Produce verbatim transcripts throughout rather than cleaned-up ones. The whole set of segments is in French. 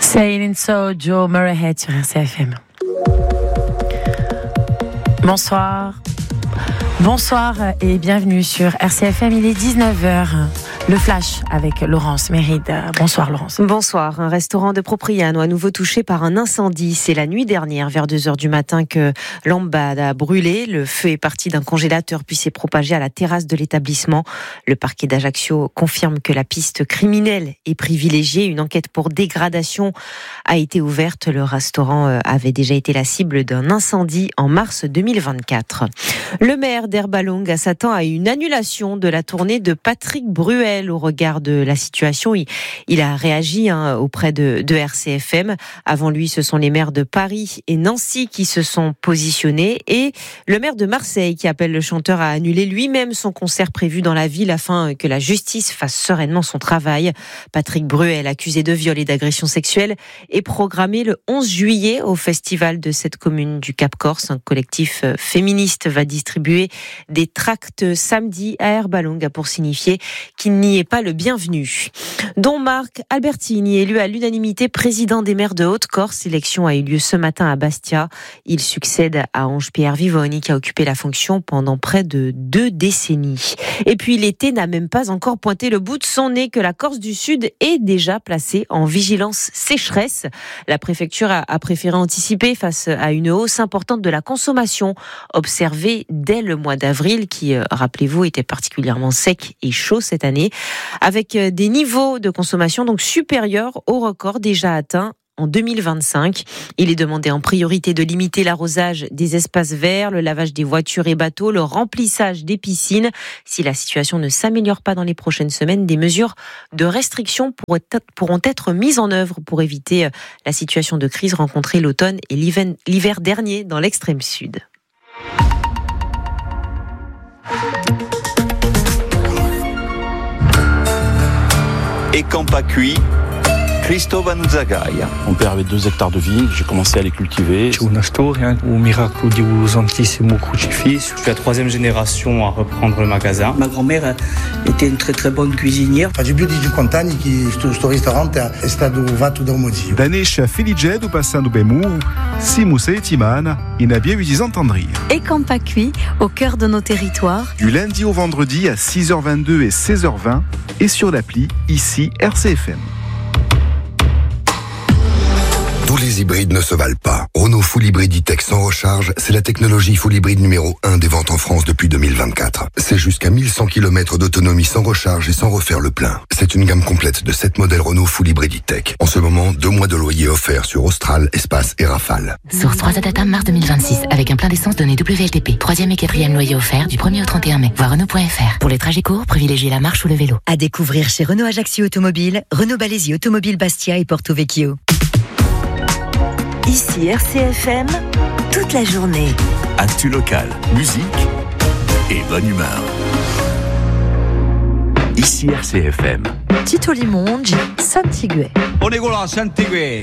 Sailing So, Joe Murray sur R C F M. Bonsoir. Bonsoir et bienvenue sur R C F M, il est dix-neuf heures. Le Flash avec Laurence Méride. Bonsoir Laurence. Bonsoir. Un restaurant de Propriano à nouveau touché par un incendie. C'est la nuit dernière, vers deux heures du matin, que l'ambade a brûlé. Le feu est parti d'un congélateur puis s'est propagé à la terrasse de l'établissement. Le parquet d'Ajaccio confirme que la piste criminelle est privilégiée. Une enquête pour dégradation a été ouverte. Le restaurant avait déjà été la cible d'un incendie en mars deux mille vingt-quatre. Le maire d'Herbalongue s'attend à une annulation de la tournée de Patrick Bruel. Au regard de la situation, il, il a réagi hein, auprès de, de R C F M. Avant lui, ce sont les maires de Paris et Nancy qui se sont positionnés et le maire de Marseille qui appelle le chanteur à annuler lui-même son concert prévu dans la ville afin que la justice fasse sereinement son travail. Patrick Bruel, accusé de viol et d'agression sexuelle, est programmé le onze juillet au festival de cette commune du Cap-Corse. Un collectif féministe va distribuer des tracts samedi à Herbalongue pour signifier qu'il n'y est pas le bienvenu. Dont Marc Albertini, élu à l'unanimité président des maires de Haute-Corse. L'élection a eu lieu ce matin à Bastia. Il succède à Ange-Pierre Vivoni qui a occupé la fonction pendant près de deux décennies. Et puis l'été n'a même pas encore pointé le bout de son nez que la Corse du Sud est déjà placée en vigilance sécheresse. La préfecture a préféré anticiper face à une hausse importante de la consommation observée dès le mois d'avril qui, rappelez-vous, était particulièrement sec et chaud cette année, avec des niveaux de consommation donc supérieurs au record déjà atteint en deux mille vingt-cinq. Il est demandé en priorité de limiter l'arrosage des espaces verts, le lavage des voitures et bateaux, le remplissage des piscines. Si la situation ne s'améliore pas dans les prochaines semaines, des mesures de restriction pourront être mises en œuvre pour éviter la situation de crise rencontrée l'automne et l'hiver dernier dans l'extrême sud. Et quand pas cuit, Cristóbal Zagaia. Mon père avait deux hectares de vignes, j'ai commencé à les cultiver. Je suis la troisième génération à reprendre le magasin. Ma grand-mère était une très très bonne cuisinière. Fa più di cinquanta anni che questo ristorante è stato fatto da mio zio. Da nasce felice passando bemu, siamo settimana in abbiamo di entendrir. Et quand pas cuit, au cœur de nos territoires. Du lundi au vendredi à six heures vingt-deux et seize heures vingt et sur l'appli ici R C F M. Tous les hybrides ne se valent pas. Renault Full Hybrid E-Tech sans recharge, c'est la technologie Full Hybrid numéro un des ventes en France depuis deux mille vingt-quatre. C'est jusqu'à mille cent kilomètres d'autonomie sans recharge et sans refaire le plein. C'est une gamme complète de sept modèles Renault Full Hybrid E-Tech. En ce moment, deux mois de loyer offerts sur Austral, Espace et Rafale. Source trois Data mars deux mille vingt-six, avec un plein d'essence donné W L T P. Troisième et quatrième loyer offert du premier au trente et un mai. Voir Renault point F R. Pour les trajets courts, privilégiez la marche ou le vélo. À découvrir chez Renault Ajaccio Automobile, Renault Balesi Automobile Bastia et Porto Vecchio. Ici R C F M, toute la journée. Actu local, musique et bonne humeur. Ici R C F M. Tito Limongi, Santigue. On est là, Santigue.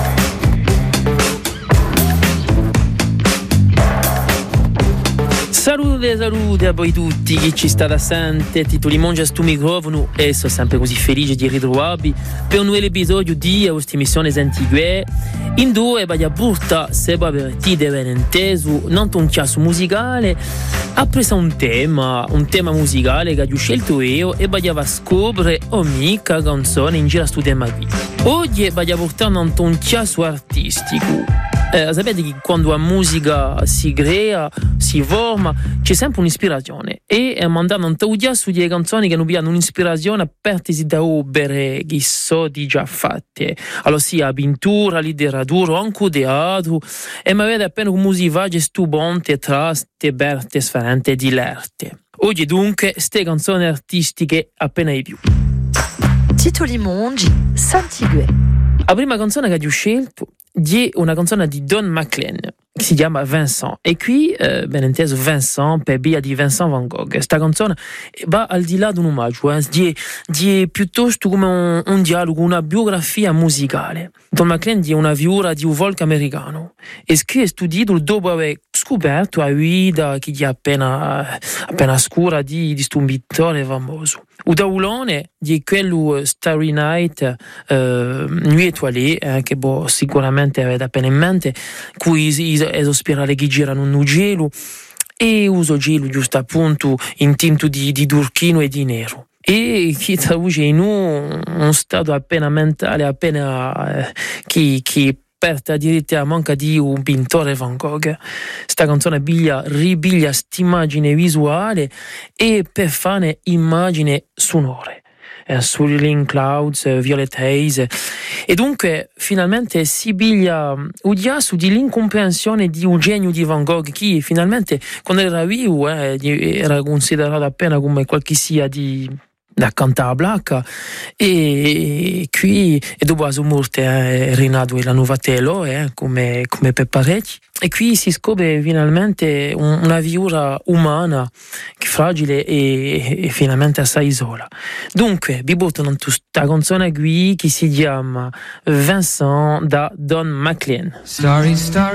Salute, salute a voi tutti, chi ci sta da sente, Tito Limongi a sto microfono e sono sempre così felice di ritrovarvi per un nuovo episodio di questa emissione Santigue in due voglio portare, se per ti deve inteso, non un caso musicale, ha preso un tema, un tema musicale che ho scelto io e voglio scoprire ogni canzone in giro a sto tema qui. Oggi voglio portare non un caso artistico. Eh, sapete che quando la musica si crea, si forma, c'è sempre un'ispirazione e eh, mandando un taudia su delle canzoni che hanno un'ispirazione apertesi da opere che sono già fatte, allora sia pittura, letteratura, anche teatro e mi vede appena come si fa questo ponte tra ste berte sferente di l'arte. Oggi dunque ste canzoni artistiche appena di più. Tito Limongi, Santigue. La prima canzone che ho scelto è una canzone di Don McLean che si chiama Vincent e qui, eh, ben inteso, Vincent per via di Vincent Van Gogh. Questa canzone va al di là di un omaggio, eh, è piuttosto come un, un dialogo, una biografia musicale. Don McLean è una figura di un folk americano e scrive questo titolo dopo aver scoperto la vita che è appena, appena scura di questo pittore famoso. O daulone di quello Starry Night, eh, Nuit Étoilée, eh, che boh, sicuramente avete appena in mente, cui è sospirare che girano un gelo e uso gelo giusto appunto in tinto di, di durchino e di nero. E chi traduce in un, un stato appena mentale, appena eh, chi, chi perta addirittura manca di un pittore Van Gogh. Sta canzone biglia, ribiglia st'immagine visuale e per fare immagine sonore. Eh, Swirling Clouds, eh, Violet Haze. E dunque finalmente si biglia udia su di l'incomprensione di un genio di Van Gogh che finalmente quando era vivo eh, era considerato appena come qualche sia di da cantare a Blacca e qui e dopo la sua morte è rinato la nuova telo eh, come, come per parecchi e qui si scopre finalmente un, una figura umana che fragile e, e finalmente assai sola. Dunque vi buttano in questa canzone qui che si chiama Vincent da Don McLean. Starry, starry